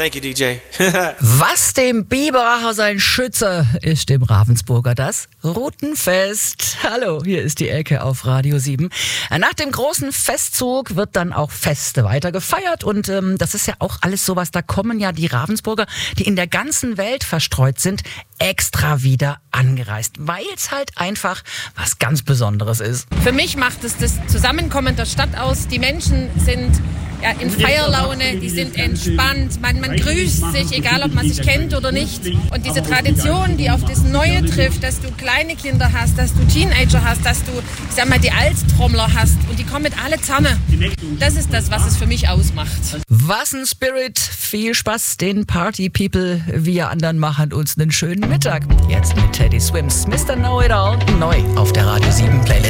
Thank you, DJ. Was dem Biberacher sein Schütze ist dem Ravensburger das Rutenfest. Hallo, hier ist die Elke auf Radio 7. Nach dem großen Festzug wird dann auch Feste weiter gefeiert und das ist ja auch alles sowas, da kommen ja die Ravensburger, die in der ganzen Welt verstreut sind, extra wieder angereist, weil es halt einfach was ganz Besonderes ist. Für mich macht es das Zusammenkommen der Stadt aus. Die Menschen sind in Feierlaune, die sind entspannt, man grüßt sich, egal ob man sich kennt oder nicht. Und diese Tradition, die auf das Neue trifft, dass du kleine Kinder hast, dass du Teenager hast, dass du, ich sag mal, die Alttrommler hast und die kommen alle zusammen. Das ist das, was es für mich ausmacht. Was ein Spirit, viel Spaß den Party-People. Wir anderen machen uns einen schönen Mittag. Jetzt mit Teddy Swims, Mr. Know-It-All, neu auf der Radio 7 Playlist.